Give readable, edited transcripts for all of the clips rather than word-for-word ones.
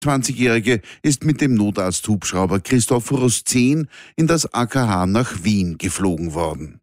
20-Jährige ist mit dem Notarzt-Hubschrauber Christophorus 10 in das AKH nach Wien geflogen worden.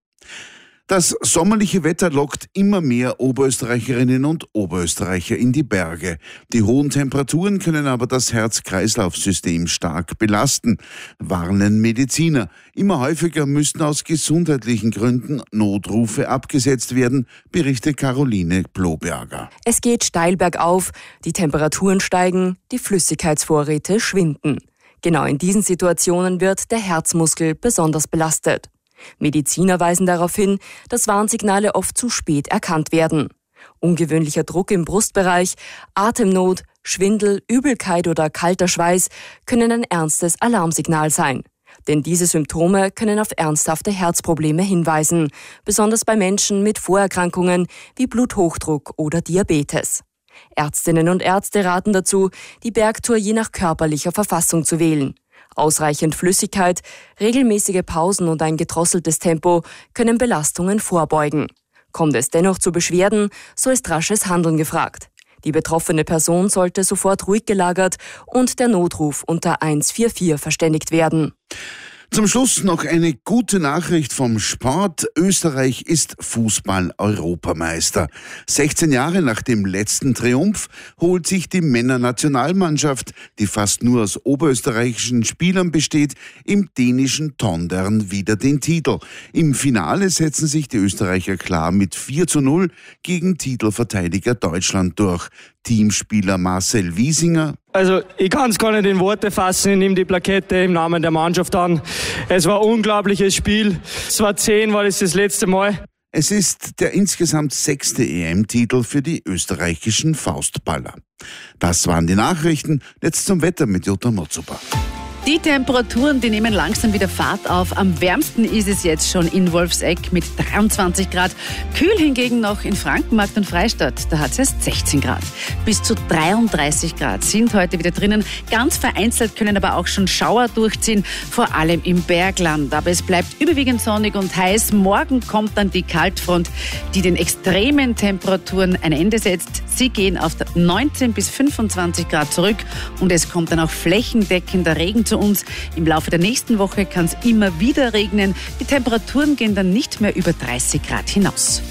Das sommerliche Wetter lockt immer mehr Oberösterreicherinnen und Oberösterreicher in die Berge. Die hohen Temperaturen können aber das Herz-Kreislauf-System stark belasten, warnen Mediziner. Immer häufiger müssten aus gesundheitlichen Gründen Notrufe abgesetzt werden, berichtet Caroline Bloberger. Es geht steil bergauf, die Temperaturen steigen, die Flüssigkeitsvorräte schwinden. Genau in diesen Situationen wird der Herzmuskel besonders belastet. Mediziner weisen darauf hin, dass Warnsignale oft zu spät erkannt werden. Ungewöhnlicher Druck im Brustbereich, Atemnot, Schwindel, Übelkeit oder kalter Schweiß können ein ernstes Alarmsignal sein. Denn diese Symptome können auf ernsthafte Herzprobleme hinweisen, besonders bei Menschen mit Vorerkrankungen wie Bluthochdruck oder Diabetes. Ärztinnen und Ärzte raten dazu, die Bergtour je nach körperlicher Verfassung zu wählen. Ausreichend Flüssigkeit, regelmäßige Pausen und ein gedrosseltes Tempo können Belastungen vorbeugen. Kommt es dennoch zu Beschwerden, so ist rasches Handeln gefragt. Die betroffene Person sollte sofort ruhig gelagert und der Notruf unter 144 verständigt werden. Zum Schluss noch eine gute Nachricht vom Sport. Österreich ist Fußball-Europameister. 16 Jahre nach dem letzten Triumph holt sich die Männernationalmannschaft, die fast nur aus oberösterreichischen Spielern besteht, im dänischen Tondern wieder den Titel. Im Finale setzen sich die Österreicher klar mit 4:0 gegen Titelverteidiger Deutschland durch. Teamspieler Marcel Wiesinger: Also ich kann es gar nicht in Worte fassen, ich nehme die Plakette im Namen der Mannschaft an. Es war ein unglaubliches Spiel. 2010 war das letzte Mal. Es ist der insgesamt 6. EM-Titel für die österreichischen Faustballer. Das waren die Nachrichten. Jetzt zum Wetter mit Jutta Motzuber. Die Temperaturen, die nehmen langsam wieder Fahrt auf. Am wärmsten ist es jetzt schon in Wolfsegg mit 23 Grad. Kühl hingegen noch in Frankenmarkt und Freistadt. Da hat es erst 16 Grad. Bis zu 33 Grad sind heute wieder drinnen. Ganz vereinzelt können aber auch schon Schauer durchziehen, vor allem im Bergland. Aber es bleibt überwiegend sonnig und heiß. Morgen kommt dann die Kaltfront, die den extremen Temperaturen ein Ende setzt. Sie gehen auf 19 bis 25 Grad zurück und es kommt dann auch flächendeckender Regen zu uns. Im Laufe der nächsten Woche kann es immer wieder regnen. Die Temperaturen gehen dann nicht mehr über 30 Grad hinaus.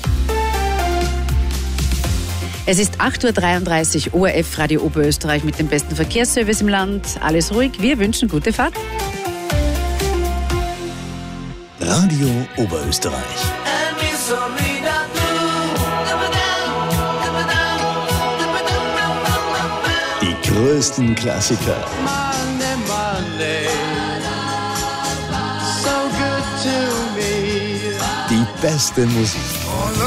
Es ist 8:33 Uhr, ORF Radio Oberösterreich mit dem besten Verkehrsservice im Land. Alles ruhig, wir wünschen gute Fahrt. Radio Oberösterreich. Die größten Klassiker. Die beste Musik.